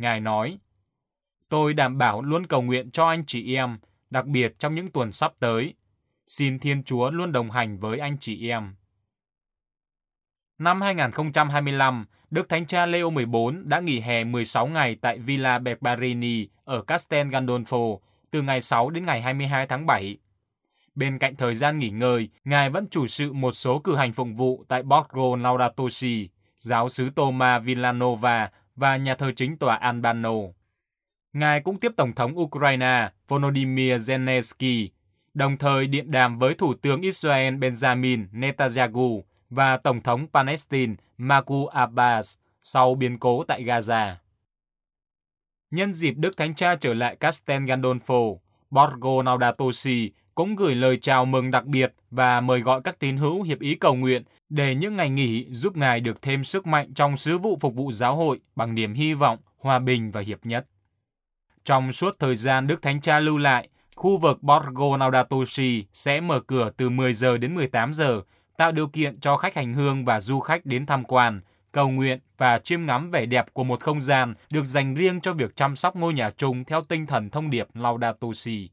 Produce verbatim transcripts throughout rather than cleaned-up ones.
Ngài nói: Tôi đảm bảo luôn cầu nguyện cho anh chị em, đặc biệt trong những tuần sắp tới. Xin Thiên Chúa luôn đồng hành với anh chị em. Năm hai nghìn không trăm hai mươi lăm, Đức Thánh Cha Leo mười bốn đã nghỉ hè mười sáu ngày tại Villa Barberini ở Castel Gandolfo từ ngày sáu đến ngày hai mươi hai tháng bảy. Bên cạnh thời gian nghỉ ngơi, Ngài vẫn chủ sự một số cử hành phụng vụ tại Borgo Laudato Si, giáo xứ Toma Villanova và nhà thờ chính tòa Albano. Ngài cũng tiếp Tổng thống Ukraine Volodymyr Zelensky, đồng thời điện đàm với Thủ tướng Israel Benjamin Netanyahu và Tổng thống Palestine Mahmoud Abbas sau biến cố tại Gaza. Nhân dịp Đức Thánh Cha trở lại Castel Gandolfo, Borgo Laudato Si cũng gửi lời chào mừng đặc biệt và mời gọi các tín hữu hiệp ý cầu nguyện để những ngày nghỉ giúp Ngài được thêm sức mạnh trong sứ vụ phục vụ giáo hội bằng niềm hy vọng, hòa bình và hiệp nhất. Trong suốt thời gian Đức Thánh Cha lưu lại, khu vực Borgo Laudato Si sẽ mở cửa từ mười giờ đến mười tám giờ, tạo điều kiện cho khách hành hương và du khách đến tham quan, cầu nguyện và chiêm ngắm vẻ đẹp của một không gian được dành riêng cho việc chăm sóc ngôi nhà chung theo tinh thần thông điệp Laudato Si.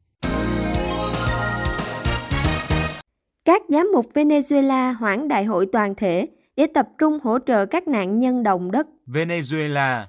Các giám mục Venezuela hoãn đại hội toàn thể để tập trung hỗ trợ các nạn nhân động đất. Venezuela.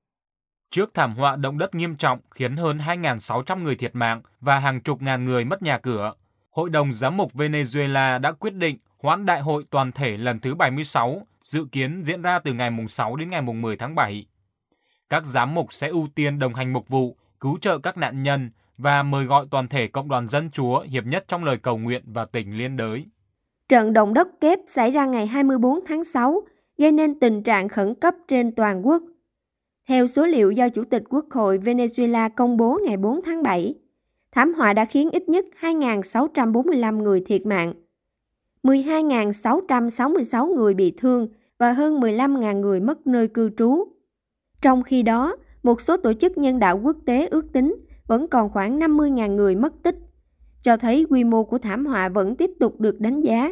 Trước thảm họa động đất nghiêm trọng khiến hơn hai nghìn sáu trăm người thiệt mạng và hàng chục ngàn người mất nhà cửa, Hội đồng Giám mục Venezuela đã quyết định hoãn đại hội toàn thể lần thứ bảy mươi sáu, dự kiến diễn ra từ ngày sáu đến ngày mười tháng bảy. Các giám mục sẽ ưu tiên đồng hành mục vụ, cứu trợ các nạn nhân và mời gọi toàn thể cộng đoàn dân Chúa hiệp nhất trong lời cầu nguyện và tình liên đới. Trận động đất kép xảy ra ngày hai mươi tư tháng sáu, gây nên tình trạng khẩn cấp trên toàn quốc. Theo số liệu do Chủ tịch Quốc hội Venezuela công bố ngày bốn tháng bảy, thảm họa đã khiến ít nhất hai nghìn sáu trăm bốn mươi lăm người thiệt mạng, mười hai nghìn sáu trăm sáu mươi sáu người bị thương và hơn mười lăm nghìn người mất nơi cư trú. Trong khi đó, một số tổ chức nhân đạo quốc tế ước tính vẫn còn khoảng năm mươi nghìn người mất tích, cho thấy quy mô của thảm họa vẫn tiếp tục được đánh giá.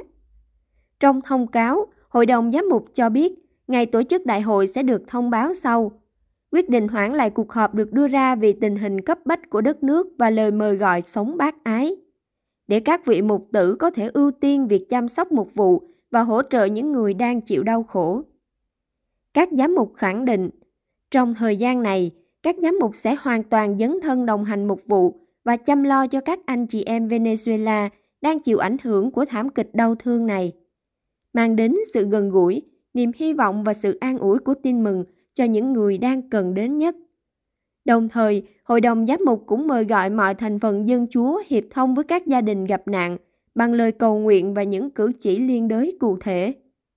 Trong thông cáo, Hội đồng Giám mục cho biết ngày tổ chức đại hội sẽ được thông báo sau. Quyết định hoãn lại cuộc họp được đưa ra vì tình hình cấp bách của đất nước và lời mời gọi sống bác ái, để các vị mục tử có thể ưu tiên việc chăm sóc mục vụ và hỗ trợ những người đang chịu đau khổ. Các giám mục khẳng định, trong thời gian này, các giám mục sẽ hoàn toàn dấn thân đồng hành mục vụ và chăm lo cho các anh chị em Venezuela đang chịu ảnh hưởng của thảm kịch đau thương này, mang đến sự gần gũi, niềm hy vọng và sự an ủi của tin mừng cho những người đang cần đến nhất. Đồng thời, Hội đồng Giám mục cũng mời gọi mọi thành phần dân Chúa hiệp thông với các gia đình gặp nạn bằng lời cầu nguyện và những cử chỉ liên đới cụ thể.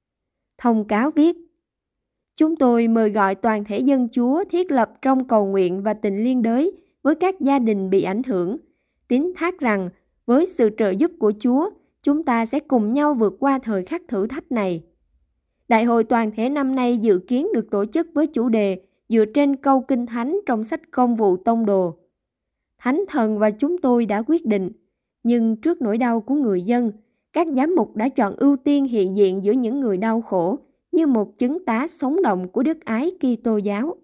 Thông cáo viết: Chúng tôi mời gọi toàn thể dân Chúa thiết lập trong cầu nguyện và tình liên đới với các gia đình bị ảnh hưởng, tín thác rằng với sự trợ giúp của Chúa, chúng ta sẽ cùng nhau vượt qua thời khắc thử thách này. Đại hội toàn thể năm nay dự kiến được tổ chức với chủ đề dựa trên câu Kinh Thánh trong sách Công vụ Tông đồ. Thánh thần và chúng tôi đã quyết định, nhưng trước nỗi đau của người dân, các giám mục đã chọn ưu tiên hiện diện giữa những người đau khổ như một chứng tá sống động của đức ái Kitô giáo.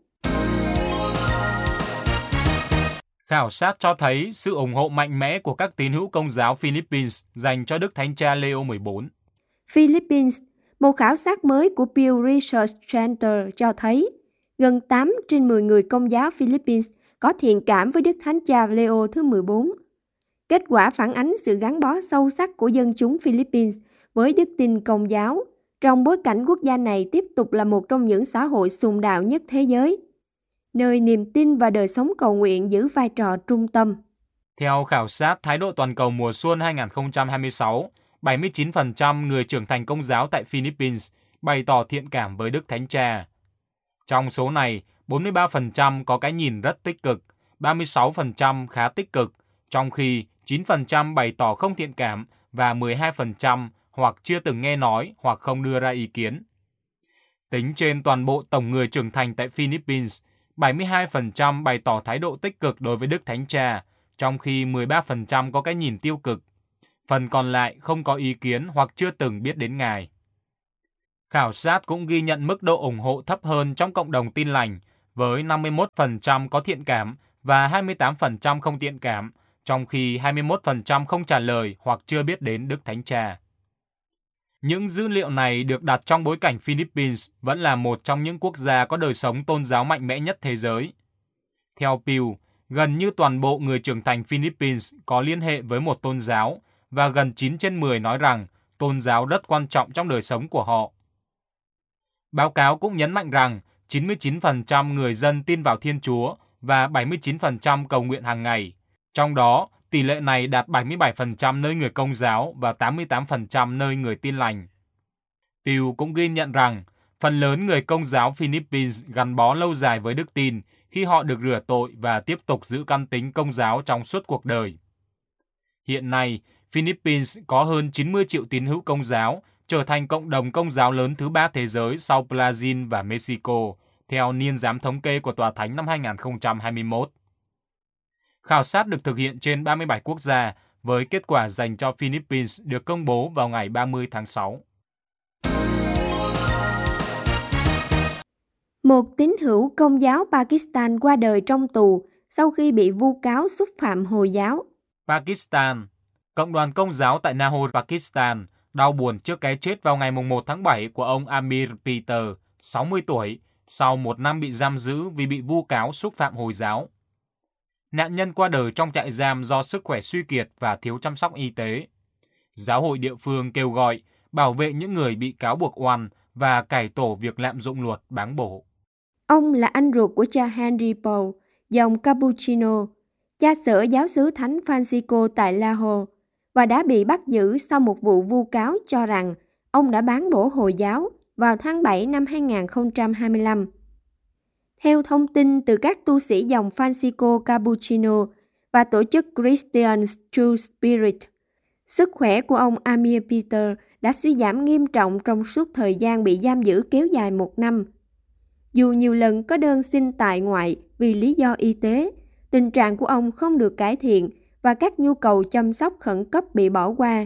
Khảo sát cho thấy sự ủng hộ mạnh mẽ của các tín hữu Công giáo Philippines dành cho Đức Thánh Cha Leo mười bốn. Philippines, một khảo sát mới của Pew Research Center cho thấy gần tám trên mười người Công giáo Philippines có thiện cảm với Đức Thánh Cha Leo thứ mười bốn. Kết quả phản ánh sự gắn bó sâu sắc của dân chúng Philippines với đức tin Công giáo, trong bối cảnh quốc gia này tiếp tục là một trong những xã hội sùng đạo nhất thế giới, nơi niềm tin và đời sống cầu nguyện giữ vai trò trung tâm. Theo khảo sát Thái độ toàn cầu mùa xuân hai không hai sáu, bảy mươi chín phần trăm người trưởng thành Công giáo tại Philippines bày tỏ thiện cảm với Đức Thánh Cha. Trong số này, bốn mươi ba phần trăm có cái nhìn rất tích cực, ba mươi sáu phần trăm khá tích cực, trong khi chín phần trăm bày tỏ không thiện cảm và mười hai phần trăm hoặc chưa từng nghe nói hoặc không đưa ra ý kiến. Tính trên toàn bộ tổng người trưởng thành tại Philippines, bảy mươi hai phần trăm bày tỏ thái độ tích cực đối với Đức Thánh Cha, trong khi mười ba phần trăm có cái nhìn tiêu cực. Phần còn lại không có ý kiến hoặc chưa từng biết đến Ngài. Khảo sát cũng ghi nhận mức độ ủng hộ thấp hơn trong cộng đồng Tin lành với năm mươi mốt phần trăm có thiện cảm và hai mươi tám phần trăm không thiện cảm, trong khi hai mươi mốt phần trăm không trả lời hoặc chưa biết đến Đức Thánh Cha. Những dữ liệu này được đặt trong bối cảnh Philippines vẫn là một trong những quốc gia có đời sống tôn giáo mạnh mẽ nhất thế giới. Theo Pew, gần như toàn bộ người trưởng thành Philippines có liên hệ với một tôn giáo và gần chín trên mười nói rằng tôn giáo rất quan trọng trong đời sống của họ. Báo cáo cũng nhấn mạnh rằng chín mươi chín phần trăm người dân tin vào Thiên Chúa và bảy mươi chín phần trăm cầu nguyện hàng ngày. Trong đó, tỷ lệ này đạt bảy mươi bảy phần trăm nơi người Công giáo và tám mươi tám phần trăm nơi người Tin lành. Pew cũng ghi nhận rằng phần lớn người Công giáo Philippines gắn bó lâu dài với đức tin khi họ được rửa tội và tiếp tục giữ căn tính Công giáo trong suốt cuộc đời. Hiện nay, Philippines có hơn chín mươi triệu tín hữu Công giáo, trở thành cộng đồng Công giáo lớn thứ ba thế giới sau Brazil và Mexico, theo niên giám thống kê của Tòa Thánh năm hai không hai mốt. Khảo sát được thực hiện trên ba mươi bảy quốc gia, với kết quả dành cho Philippines được công bố vào ngày ba mươi tháng sáu. Một tín hữu Công giáo Pakistan qua đời trong tù sau khi bị vu cáo xúc phạm Hồi giáo. Pakistan, Cộng đoàn Công giáo tại Lahore, Pakistan, đau buồn trước cái chết vào ngày một tháng bảy của ông Amir Peter, sáu mươi tuổi, sau một năm bị giam giữ vì bị vu cáo xúc phạm Hồi giáo. Nạn nhân qua đời trong trại giam do sức khỏe suy kiệt và thiếu chăm sóc y tế. Giáo hội địa phương kêu gọi bảo vệ những người bị cáo buộc oan và cải tổ việc lạm dụng luật báng bổ. Ông là anh ruột của cha Henry Paul, dòng Cappuccino, cha xở giáo xứ Thánh Francisco tại Lahore, và đã bị bắt giữ sau một vụ vu cáo cho rằng ông đã báng bổ Hồi giáo vào tháng bảy năm hai không hai lăm. Theo thông tin từ các tu sĩ dòng Francisco Cappuccino và tổ chức Christian True Spirit, sức khỏe của ông Amir Peter đã suy giảm nghiêm trọng trong suốt thời gian bị giam giữ kéo dài một năm. Dù nhiều lần có đơn xin tại ngoại vì lý do y tế, tình trạng của ông không được cải thiện và các nhu cầu chăm sóc khẩn cấp bị bỏ qua.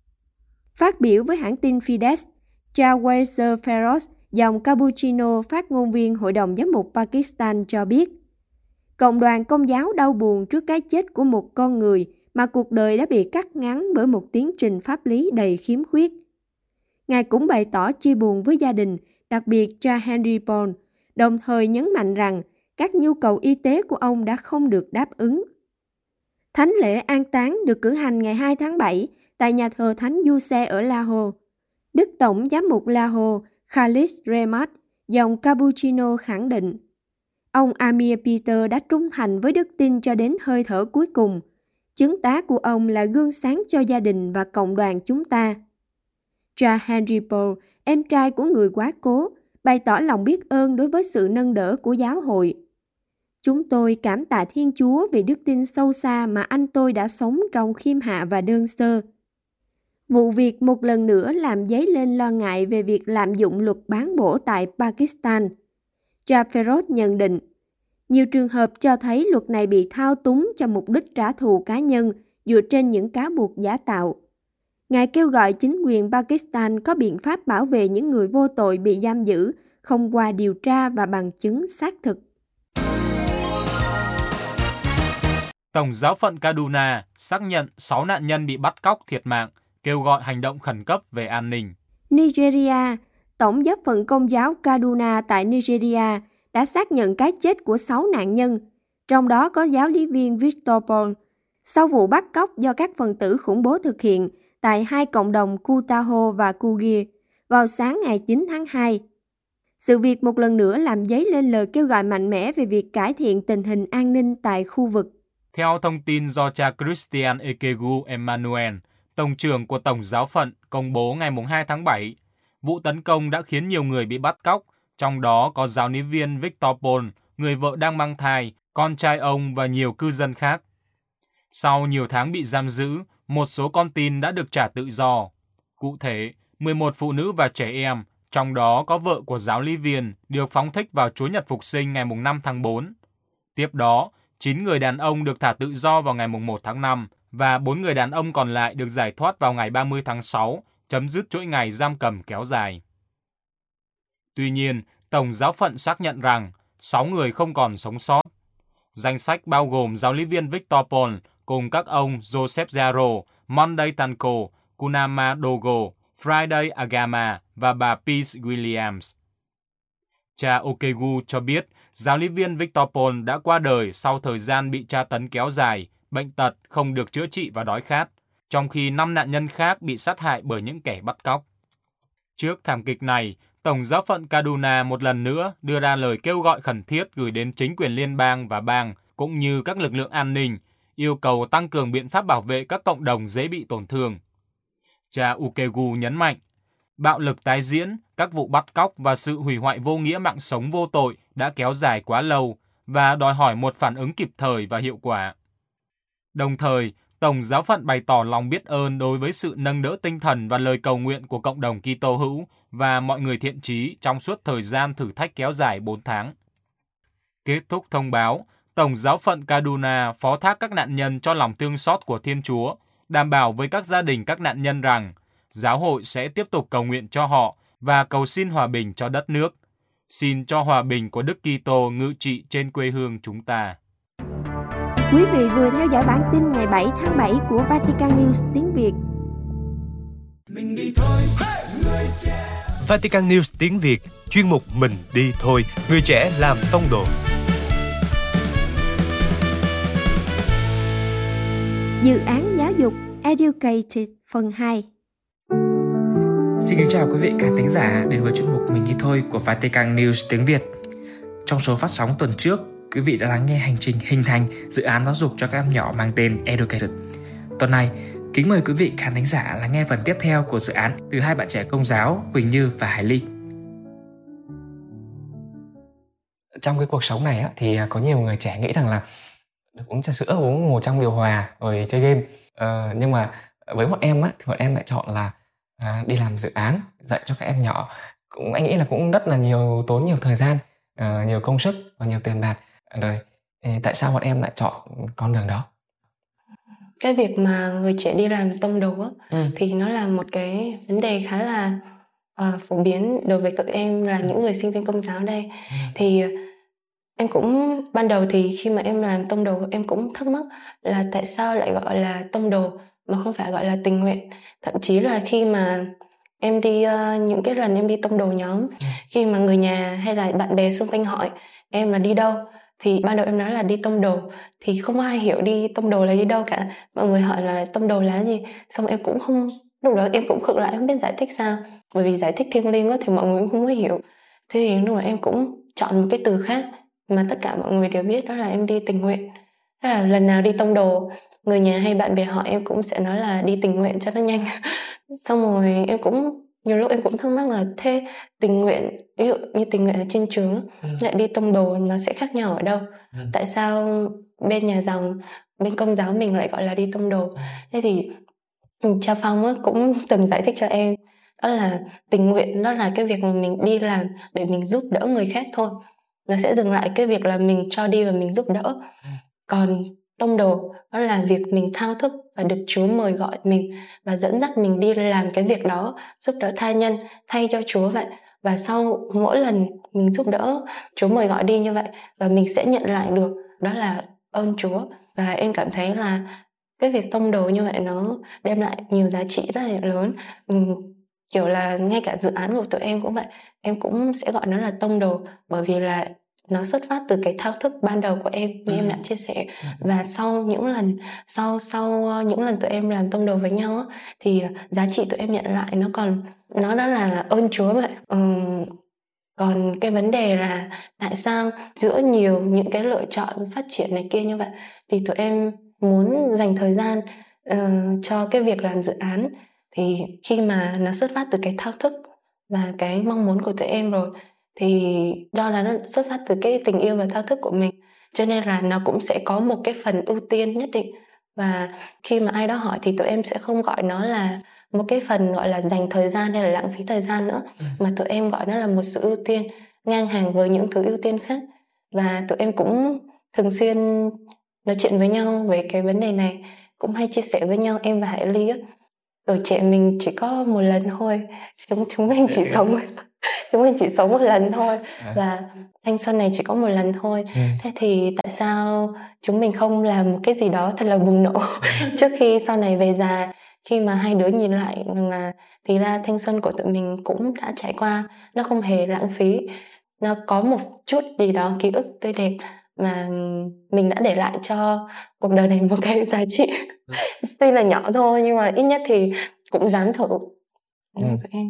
Phát biểu với hãng tin Fides, cha Walter Feroz, dòng Cappuccino, phát ngôn viên Hội đồng Giám mục Pakistan cho biết, cộng đoàn Công giáo đau buồn trước cái chết của một con người mà cuộc đời đã bị cắt ngắn bởi một tiến trình pháp lý đầy khiếm khuyết. Ngài cũng bày tỏ chia buồn với gia đình, đặc biệt cha Henry Paul, đồng thời nhấn mạnh rằng các nhu cầu y tế của ông đã không được đáp ứng. Thánh lễ an táng được cử hành ngày hai tháng bảy tại nhà thờ Thánh Giuse ở Lahore. Đức Tổng Giám mục Lahore Khalid Rehmat, dòng Cappuccino khẳng định, ông Amir Peter đã trung thành với đức tin cho đến hơi thở cuối cùng. Chứng tá của ông là gương sáng cho gia đình và cộng đoàn chúng ta. Cha Henry Paul, em trai của người quá cố, bày tỏ lòng biết ơn đối với sự nâng đỡ của giáo hội. Chúng tôi cảm tạ Thiên Chúa vì đức tin sâu xa mà anh tôi đã sống trong khiêm hạ và đơn sơ. Vụ việc một lần nữa làm dấy lên lo ngại về việc lạm dụng luật báng bổ tại Pakistan. Cha Feroz nhận định, nhiều trường hợp cho thấy luật này bị thao túng cho mục đích trả thù cá nhân dựa trên những cáo buộc giả tạo. Ngài kêu gọi chính quyền Pakistan có biện pháp bảo vệ những người vô tội bị giam giữ, không qua điều tra và bằng chứng xác thực. Tổng giáo phận Kaduna xác nhận sáu nạn nhân bị bắt cóc thiệt mạng, kêu gọi hành động khẩn cấp về an ninh. Nigeria, Tổng giáo phận Công giáo Kaduna tại Nigeria đã xác nhận cái chết của sáu nạn nhân, trong đó có giáo lý viên Victor Paul, sau vụ bắt cóc do các phần tử khủng bố thực hiện tại hai cộng đồng Kutaho và Kugir vào sáng ngày chín tháng hai. Sự việc một lần nữa làm dấy lên lời kêu gọi mạnh mẽ về việc cải thiện tình hình an ninh tại khu vực. Theo thông tin do cha Christian Ekegu Emmanuel, Tổng trưởng của Tổng giáo phận, công bố ngày hai tháng bảy, vụ tấn công đã khiến nhiều người bị bắt cóc, trong đó có giáo lý viên Victor Paul, người vợ đang mang thai, con trai ông và nhiều cư dân khác. Sau nhiều tháng bị giam giữ, một số con tin đã được trả tự do. Cụ thể, mười một phụ nữ và trẻ em, trong đó có vợ của giáo lý viên, được phóng thích vào Chúa Nhật Phục sinh ngày năm tháng tư. Tiếp đó, chín người đàn ông được thả tự do vào ngày một tháng năm và bốn người đàn ông còn lại được giải thoát vào ngày ba mươi tháng sáu, chấm dứt chuỗi ngày giam cầm kéo dài. Tuy nhiên, Tổng giáo phận xác nhận rằng sáu người không còn sống sót. Danh sách bao gồm giáo lý viên Victor Paul cùng các ông Joseph Zaro, Monday Tanko, Kunama Dogo, Friday Agama và bà Peace Williams. Cha Okegu cho biết giáo lý viên Victor Paul đã qua đời sau thời gian bị tra tấn kéo dài, bệnh tật, không được chữa trị và đói khát, trong khi năm nạn nhân khác bị sát hại bởi những kẻ bắt cóc. Trước thảm kịch này, Tổng giáo phận Kaduna một lần nữa đưa ra lời kêu gọi khẩn thiết gửi đến chính quyền liên bang và bang cũng như các lực lượng an ninh, yêu cầu tăng cường biện pháp bảo vệ các cộng đồng dễ bị tổn thương. Cha Okegu nhấn mạnh, bạo lực tái diễn, các vụ bắt cóc và sự hủy hoại vô nghĩa mạng sống vô tội đã kéo dài quá lâu và đòi hỏi một phản ứng kịp thời và hiệu quả. Đồng thời, Tổng giáo phận bày tỏ lòng biết ơn đối với sự nâng đỡ tinh thần và lời cầu nguyện của cộng đồng Kitô hữu và mọi người thiện chí trong suốt thời gian thử thách kéo dài bốn tháng. Kết thúc thông báo, Tổng giáo phận Kaduna phó thác các nạn nhân cho lòng thương xót của Thiên Chúa, đảm bảo với các gia đình các nạn nhân rằng giáo hội sẽ tiếp tục cầu nguyện cho họ và cầu xin hòa bình cho đất nước. Xin cho hòa bình của Đức Kitô ngự trị trên quê hương chúng ta. Quý vị vừa theo dõi bản tin ngày bảy tháng bảy của Vatican News tiếng Việt. Mình đi thôi, người trẻ. Vatican News tiếng Việt, chuyên mục Mình đi thôi, người trẻ làm tông đồ. Dự án giáo dục Educated phần hai. Xin kính chào quý vị khán thính giả đến với chuyên mục Mình đi thôi của Vatican News tiếng Việt. Trong số phát sóng tuần trước, quý vị đã lắng nghe hành trình hình thành dự án giáo dục cho các em nhỏ mang tên Educated. Tuần này, kính mời quý vị khán thính giả lắng nghe phần tiếp theo của dự án từ hai bạn trẻ Công giáo Huỳnh Như và Hải Ly. Trong cái cuộc sống này á, thì có nhiều người trẻ nghĩ rằng là được uống trà sữa, uống ngồi trong điều hòa rồi chơi game. Ờ, nhưng mà với bọn em á, thì bọn em lại chọn là à, đi làm dự án dạy cho các em nhỏ. Cũng anh nghĩ là cũng rất là nhiều, tốn nhiều thời gian, uh, nhiều công sức và nhiều tiền bạc. Rồi thì tại sao bọn em lại chọn con đường đó? Cái việc mà người trẻ đi làm tông đồ á, ừ. thì nó là một cái vấn đề khá là uh, phổ biến đối với tụi em là những người sinh viên Công giáo đây. Ừ. Thì em cũng ban đầu thì khi mà em làm tông đồ em cũng thắc mắc là tại sao lại gọi là tông đồ mà không phải gọi là tình nguyện. Thậm chí là khi mà em đi uh, những cái lần em đi tông đồ nhóm, ừ. khi mà người nhà hay là bạn bè xung quanh hỏi em là đi đâu, thì ban đầu em nói là đi tông đồ, thì không ai hiểu đi tông đồ là đi đâu cả. Mọi người hỏi là tông đồ là gì, xong em cũng không, lúc đó em cũng khựng lại không biết giải thích sao, bởi vì giải thích thiêng liêng quá thì mọi người cũng không có hiểu. Thế thì lúc đó em cũng chọn một cái từ khác mà tất cả mọi người đều biết, đó là em đi tình nguyện. Thế là lần nào đi tông đồ, người nhà hay bạn bè hỏi em cũng sẽ nói là đi tình nguyện cho nó nhanh. Xong rồi em cũng nhiều lúc em cũng thắc mắc là thế tình nguyện, ví dụ như tình nguyện ở trên trường ừ. lại đi tông đồ nó sẽ khác nhau ở đâu? Ừ. Tại sao bên nhà dòng, bên Công giáo mình lại gọi là đi tông đồ? Ừ. Thế thì cha Phong cũng từng giải thích cho em, đó là tình nguyện đó là cái việc mà mình đi làm để mình giúp đỡ người khác thôi, nó sẽ dừng lại cái việc là mình cho đi và mình giúp đỡ. Ừ. Còn tông đồ đó là việc mình thao thức và được Chúa mời gọi mình và dẫn dắt mình đi làm cái việc đó, giúp đỡ tha nhân thay cho Chúa vậy. Và sau mỗi lần mình giúp đỡ, Chúa mời gọi đi như vậy và mình sẽ nhận lại được, đó là ơn Chúa. Và em cảm thấy là cái việc tông đồ như vậy nó đem lại nhiều giá trị rất là lớn. Uhm, kiểu là ngay cả dự án của tụi em cũng vậy, em cũng sẽ gọi nó là tông đồ, bởi vì là nó xuất phát từ cái thao thức ban đầu của em như ừ. em đã chia sẻ. Và sau những lần sau sau những lần tụi em làm tông đồ với nhau á, thì giá trị tụi em nhận lại nó còn nó đó là ơn Chúa vậy. Uhm, còn cái vấn đề là tại sao giữa nhiều những cái lựa chọn phát triển này kia như vậy thì tụi em muốn dành thời gian uh, cho cái việc làm dự án, thì khi mà nó xuất phát từ cái thao thức và cái mong muốn của tụi em rồi, thì do là nó xuất phát từ cái tình yêu và thao thức của mình, cho nên là nó cũng sẽ có một cái phần ưu tiên nhất định. Và khi mà ai đó hỏi thì tụi em sẽ không gọi nó là một cái phần gọi là dành thời gian hay là lãng phí thời gian nữa, ừ. mà tụi em gọi nó là một sự ưu tiên ngang hàng với những thứ ưu tiên khác. Và tụi em cũng thường xuyên nói chuyện với nhau về cái vấn đề này, cũng hay chia sẻ với nhau, em và Hải Ly á. Tuổi trẻ mình chỉ có một lần thôi, chúng chúng mình chỉ sống chúng mình chỉ sống một lần thôi À. và thanh xuân này chỉ có một lần thôi. Ừ. Thế thì tại sao chúng mình không làm một cái gì đó thật là bùng nổ trước khi sau này về già, khi mà hai đứa nhìn lại rằng là thì ra thanh xuân của tụi mình cũng đã trải qua, nó không hề lãng phí, nó có một chút gì đó ký ức tươi đẹp mà mình đã để lại cho cuộc đời này một cái giá trị tuy là nhỏ thôi nhưng mà ít nhất thì cũng dám thử. Ừ. Với em.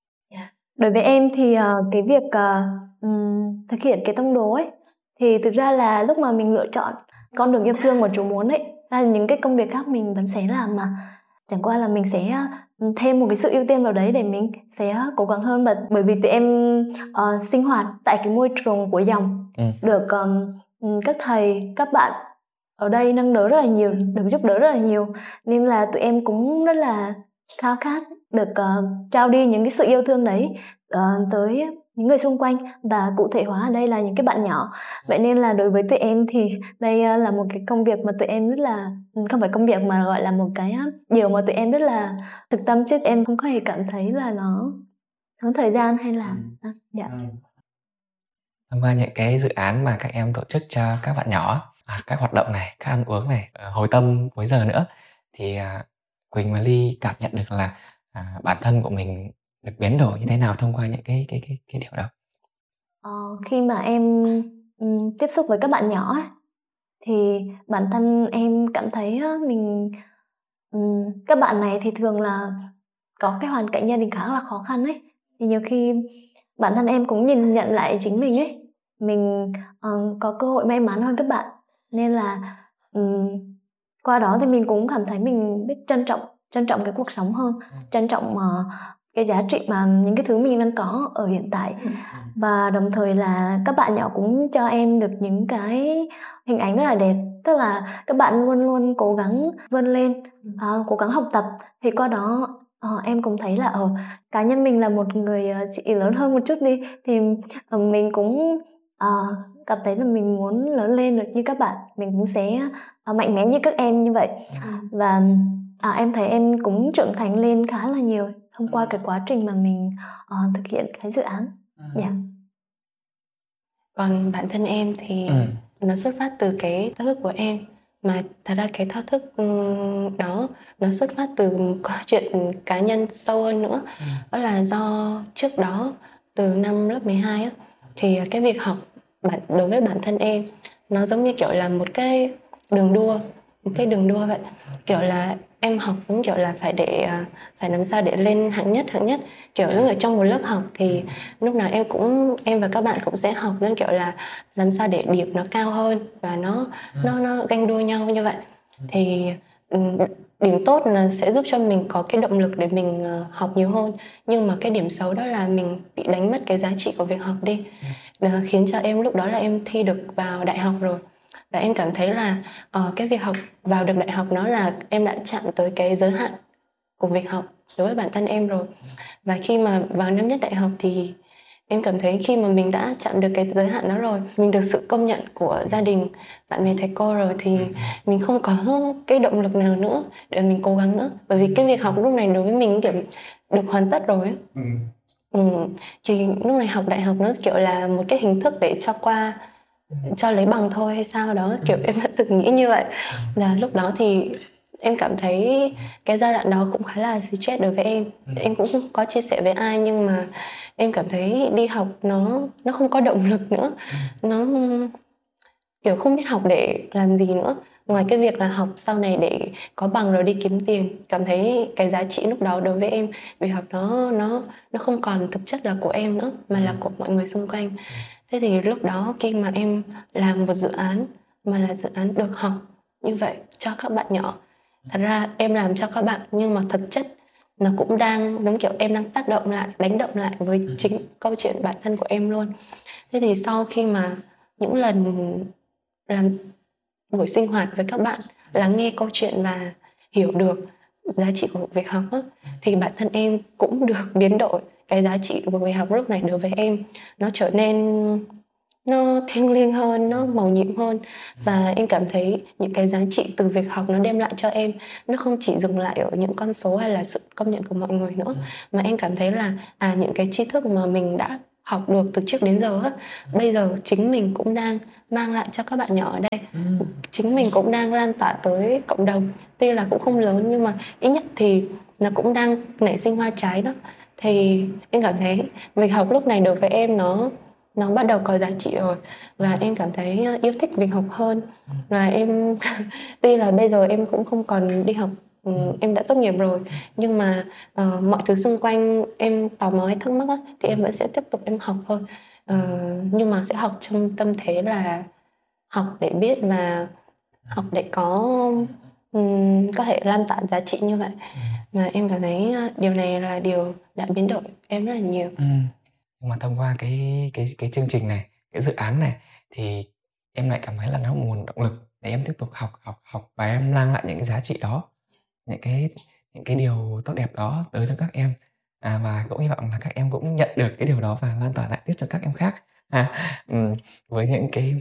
Đối với em thì uh, cái việc uh, um, thực hiện cái tông đồ ấy thì thực ra là lúc mà mình lựa chọn con đường yêu thương mà Chúa muốn ấy, là những cái công việc khác mình vẫn sẽ làm mà. Chẳng qua là mình sẽ uh, thêm một cái sự ưu tiên vào đấy để mình sẽ cố gắng hơn. Mà bởi vì tụi em uh, sinh hoạt tại cái môi trường của dòng, Ừ. được um, các thầy, các bạn ở đây nâng đỡ rất là nhiều, được giúp đỡ rất là nhiều, nên là tụi em cũng rất là khao khát được uh, trao đi những cái sự yêu thương đấy uh, tới những người xung quanh, và cụ thể hóa ở đây là những cái bạn nhỏ. Vậy nên là đối với tụi em thì đây uh, là một cái công việc mà tụi em rất là, không phải công việc mà gọi là một cái uh, điều mà tụi em rất là thực tâm, chứ em không có hề cảm thấy là nó tốn thời gian hay là Ừ. uh, dạ. Ừ. Thông qua những cái dự án mà các em tổ chức cho các bạn nhỏ, à, các hoạt động này, các ăn uống này, hồi tâm cuối giờ nữa, thì à, Quỳnh và Ly cảm nhận được là à, bản thân của mình được biến đổi như thế nào thông qua những cái cái cái cái điều đó? Ờ, khi mà em um, tiếp xúc với các bạn nhỏ ấy, thì bản thân em cảm thấy uh, mình um, các bạn này thì thường là có cái hoàn cảnh gia đình khá là khó khăn ấy, thì nhiều khi bản thân em cũng nhìn nhận lại chính mình ấy, mình uh, có cơ hội may mắn hơn các bạn, nên là um, qua đó thì mình cũng cảm thấy mình biết trân trọng trân trọng cái cuộc sống hơn, trân trọng uh, cái giá trị mà những cái thứ mình đang có ở hiện tại. Và đồng thời là các bạn nhỏ cũng cho em được những cái hình ảnh rất là đẹp, tức là các bạn luôn luôn cố gắng vươn lên, uh, cố gắng học tập, thì qua đó uh, em cũng thấy là ở uh, cá nhân mình là một người uh, chị lớn hơn một chút đi, thì uh, mình cũng uh, cảm thấy là mình muốn lớn lên được như các bạn, mình cũng sẽ uh, mạnh mẽ như các em như vậy. Và à, em thấy em cũng trưởng thành lên khá là nhiều thông qua cái quá trình mà mình uh, thực hiện cái dự án. Dạ. Yeah. Còn bản thân em thì Ừ. nó xuất phát từ cái thao thức của em, mà thật ra cái thao thức um, đó nó xuất phát từ câu chuyện cá nhân sâu hơn nữa. Ừ. Đó là do trước đó từ năm lớp mười hai á, thì cái việc học bản đối với bản thân em nó giống như kiểu là một cái đường đua, một cái đường đua vậy. Kiểu là em học giống kiểu là phải để phải làm sao để lên hạng nhất hạng nhất kiểu như ở trong một lớp học thì lúc nào em cũng em và các bạn cũng sẽ học giống kiểu là làm sao để điểm nó cao hơn, và nó nó nó ganh đua nhau như vậy. Thì điểm tốt là sẽ giúp cho mình có cái động lực để mình học nhiều hơn, nhưng mà cái điểm xấu đó là mình bị đánh mất cái giá trị của việc học đi, đó khiến cho em lúc đó là em thi được vào đại học rồi, và em cảm thấy là uh, cái việc học vào được đại học nó là em đã chạm tới cái giới hạn của việc học đối với bản thân em rồi. Và khi mà vào năm nhất đại học thì em cảm thấy khi mà mình đã chạm được cái giới hạn đó rồi, mình được sự công nhận của gia đình, bạn bè, thầy cô rồi, thì mình không có cái động lực nào nữa để mình cố gắng nữa, bởi vì cái việc học lúc này đối với mình kiểu được hoàn tất rồi ấy. Ừ. Ừ. Thì lúc này học đại học nó kiểu là một cái hình thức để cho qua cho lấy bằng thôi hay sao đó, kiểu em đã từng nghĩ như vậy. Là lúc đó thì em cảm thấy cái giai đoạn đó cũng khá là stress đối với em. Em cũng không có chia sẻ với ai, nhưng mà em cảm thấy đi học nó nó không có động lực nữa, nó kiểu không biết học để làm gì nữa ngoài cái việc là học sau này để có bằng rồi đi kiếm tiền. Cảm thấy cái giá trị lúc đó đối với em việc học nó nó nó không còn thực chất là của em nữa, mà là của mọi người xung quanh. Thế thì lúc đó khi mà em làm một dự án mà là dự án được học như vậy cho các bạn nhỏ, thật ra em làm cho các bạn nhưng mà thực chất nó cũng đang giống kiểu em đang tác động lại, đánh động lại với chính câu chuyện bản thân của em luôn. Thế thì sau khi mà những lần làm buổi sinh hoạt với các bạn, lắng nghe câu chuyện và hiểu được giá trị của việc học á, thì bản thân em cũng được biến đổi. Cái giá trị của việc học lúc này đối với em nó trở nên nó thiêng liêng hơn, nó màu nhiệm hơn. Và em cảm thấy những cái giá trị từ việc học nó đem lại cho em, nó không chỉ dừng lại ở những con số hay là sự công nhận của mọi người nữa, mà em cảm thấy là à những cái tri thức mà mình đã học được từ trước đến giờ á, bây giờ chính mình cũng đang mang lại cho các bạn nhỏ ở đây, chính mình cũng đang lan tỏa tới cộng đồng. Tuy là cũng không lớn nhưng mà ít nhất thì nó cũng đang nảy sinh hoa trái đó. Thì em cảm thấy việc học lúc này đối với em nó nó bắt đầu có giá trị rồi, và em cảm thấy yêu thích việc học hơn. Và em tuy là bây giờ em cũng không còn đi học, em đã tốt nghiệp rồi, nhưng mà uh, mọi thứ xung quanh em tò mò hay thắc mắc á, thì em vẫn sẽ tiếp tục em học thôi. Uh, nhưng mà sẽ học trong tâm thế là học để biết và học để có um, có thể lan tỏa giá trị như vậy. Và em cảm thấy điều này là điều đã biến đổi em rất là nhiều. Ừ. Nhưng mà thông qua cái cái cái chương trình này, cái dự án này, thì em lại cảm thấy là nó một nguồn động lực để em tiếp tục học học học và em mang lại những cái giá trị đó, những cái những cái điều tốt đẹp đó tới cho các em. À, và cũng hy vọng là các em cũng nhận được cái điều đó và lan tỏa lại tiếp cho các em khác. À, um, với những cái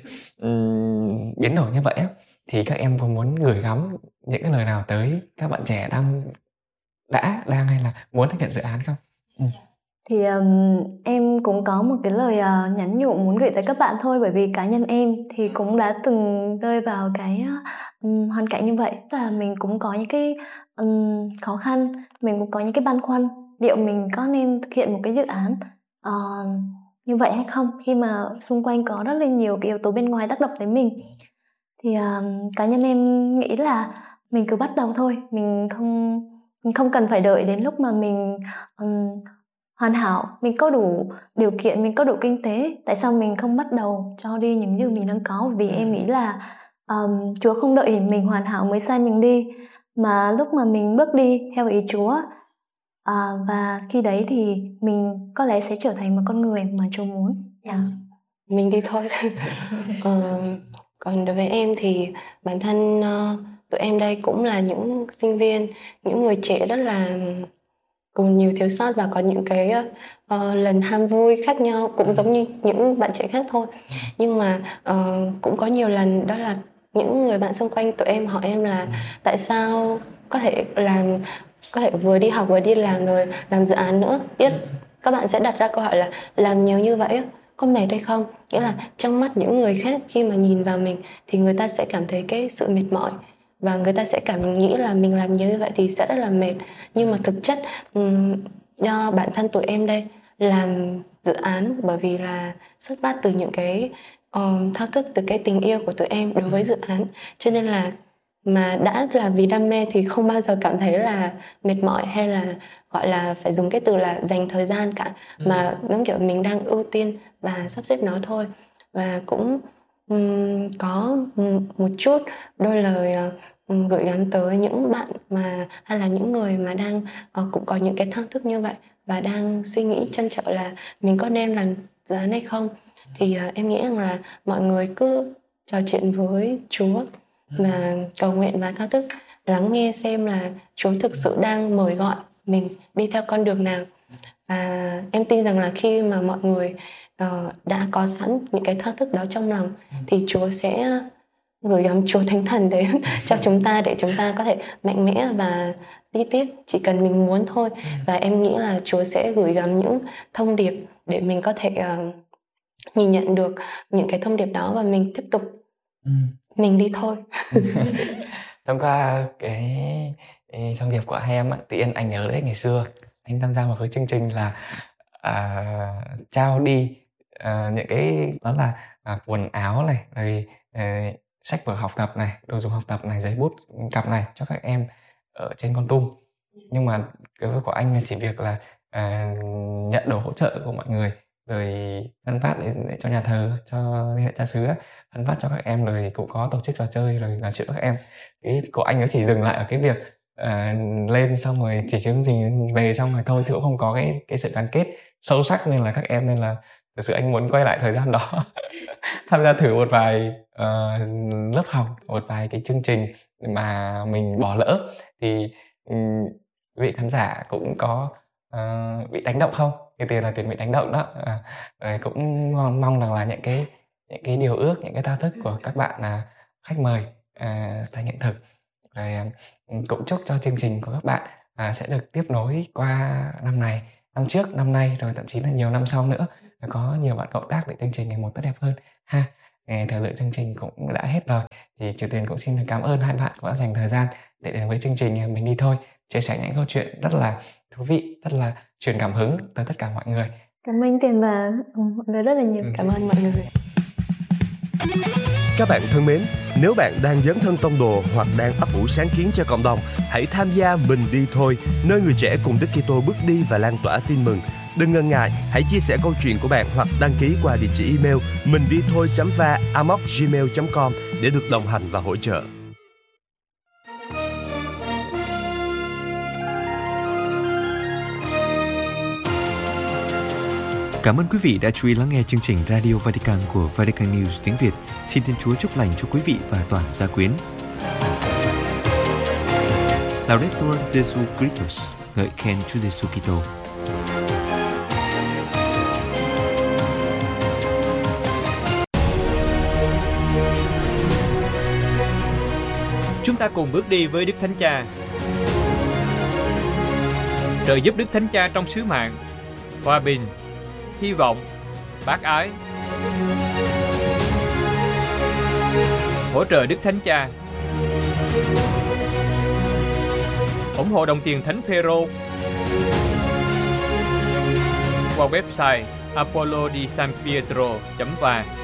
um, biến đổi như vậy á, thì các em có muốn gửi gắm những cái lời nào tới các bạn trẻ đang đã đang hay là muốn thực hiện dự án không? Ừ. Thì um, em cũng có một cái lời uh, nhắn nhủ muốn gửi tới các bạn thôi, bởi vì cá nhân em thì cũng đã từng rơi vào cái um, hoàn cảnh như vậy. Tức là mình cũng có những cái um, khó khăn, mình cũng có những cái băn khoăn liệu mình có nên thực hiện một cái dự án uh, như vậy hay không, khi mà xung quanh có rất là nhiều cái yếu tố bên ngoài tác động tới mình. Thì uh, cá nhân em nghĩ là mình cứ bắt đầu thôi, mình không mình không cần phải đợi đến lúc mà mình um, hoàn hảo, mình có đủ điều kiện, mình có đủ kinh tế, tại sao mình không bắt đầu cho đi những gì mình đang có? Vì em nghĩ là um, Chúa không đợi mình hoàn hảo mới sai mình đi, mà lúc mà mình bước đi theo ý Chúa, uh, và khi đấy thì mình có lẽ sẽ trở thành một con người mà Chúa muốn. Yeah. Mình đi thôi. ờ, Còn đối với em thì bản thân uh, tụi em đây cũng là những sinh viên, những người trẻ rất là còn nhiều thiếu sót và có những cái uh, lần ham vui khác nhau, cũng giống như những bạn trẻ khác thôi. Nhưng mà uh, cũng có nhiều lần đó là những người bạn xung quanh tụi em hỏi em là tại sao có thể làm có thể vừa đi học vừa đi làm rồi làm dự án nữa. Biết các bạn sẽ đặt ra câu hỏi là làm nhiều như vậy có mệt hay không? Nghĩa là trong mắt những người khác khi mà nhìn vào mình thì người ta sẽ cảm thấy cái sự mệt mỏi, và người ta sẽ cảm nghĩ là mình làm nhiều như vậy thì sẽ rất là mệt. Nhưng mà thực chất um, do bản thân tụi em đây làm dự án bởi vì là xuất phát từ những cái um, thao thức, từ cái tình yêu của tụi em đối với dự án, cho nên là mà đã là vì đam mê thì không bao giờ cảm thấy là mệt mỏi hay là gọi là phải dùng cái từ là dành thời gian cả, mà giống kiểu mình đang ưu tiên và sắp xếp nó thôi. Và cũng um, có một chút đôi lời uh, gửi gắm tới những bạn mà hay là những người mà đang uh, cũng có những cái thao thức như vậy và đang suy nghĩ trăn trở là mình có nên làm dự án hay không. Thì uh, em nghĩ rằng là mọi người cứ trò chuyện với Chúa và cầu nguyện và thao thức, lắng nghe xem là Chúa thực sự đang mời gọi mình đi theo con đường nào. Và em tin rằng là khi mà mọi người uh, đã có sẵn những cái thao thức đó trong lòng thì Chúa sẽ gửi gắm Chúa Thánh Thần đến cho chúng ta để chúng ta có thể mạnh mẽ và đi tiếp, chỉ cần mình muốn thôi. Và em nghĩ là Chúa sẽ gửi gắm những thông điệp để mình có thể uh, nhìn nhận được những cái thông điệp đó và mình tiếp tục ừ. mình đi thôi. Thông qua cái, cái thông điệp của hai em ạ, thì anh nhớ đấy, ngày xưa anh tham gia một cái chương trình là à, trao đi à, những cái đó là à, quần áo này, rồi à, sách vở học tập này, đồ dùng học tập này, giấy bút cặp này cho các em ở trên Kon Tum. Nhưng mà cái của anh là chỉ việc là à, nhận đồ hỗ trợ của mọi người, rồi phân phát để, để cho nhà thờ, cho liên hệ cha xứ, phân phát cho các em, rồi cũng có tổ chức trò chơi rồi nói chuyện với các em. Cái của anh nó chỉ dừng lại ở cái việc uh, lên xong rồi chỉ chương trình về xong rồi thôi, thì cũng không có cái cái sự gắn kết sâu sắc nên là các em, nên là thực sự anh muốn quay lại thời gian đó tham gia thử một vài uh, lớp học, một vài cái chương trình mà mình bỏ lỡ. Thì um, vị khán giả cũng có uh, bị đánh động không? Cái tiền là tiền bị đánh động đó. À, cũng mong, mong rằng là những cái những cái điều ước, những cái thao thức của các bạn là khách mời à, thành hiện thực. Rồi à, cũng chúc cho chương trình của các bạn à, sẽ được tiếp nối qua năm này, năm trước, năm nay, rồi thậm chí là nhiều năm sau nữa. Có nhiều bạn cộng tác để chương trình ngày một tốt đẹp hơn ha. Thời lượng chương trình cũng đã hết rồi, thì Triều Tuyền cũng xin được cảm ơn hai bạn đã dành thời gian để đến với chương trình Mình Đi Thôi, chia sẻ những câu chuyện rất là thú vị, rất là truyền cảm hứng tới tất cả mọi người. Cảm ơn Tuyền và mọi người rất là nhiều. Ừ. Cảm ơn mọi người. Các bạn thân mến, nếu bạn đang dấn thân tông đồ hoặc đang ấp ủ sáng kiến cho cộng đồng, hãy tham gia Mình Đi Thôi, nơi người trẻ cùng Đức Kitô bước đi và lan tỏa tin mừng. Đừng ngần ngại, hãy chia sẻ câu chuyện của bạn hoặc đăng ký qua địa chỉ email mình đi thôi chấm va a m o c gmail chấm com để được đồng hành và hỗ trợ. Cảm ơn quý vị đã chú ý lắng nghe chương trình Radio Vatican của Vatican News tiếng Việt. Xin Thiên Chúa chúc lành cho quý vị và toàn gia quyến. Laudetur Jesu Christus, ngợi khen Chúa Giêsu Kitô. Chúng ta cùng bước đi với Đức Thánh Cha. Trợ giúp Đức Thánh Cha trong sứ mạng hòa bình, hy vọng, bác ái. Hỗ trợ Đức Thánh Cha. ủng hộ đồng tiền Thánh Phêrô qua website apollo di san pietro chấm va.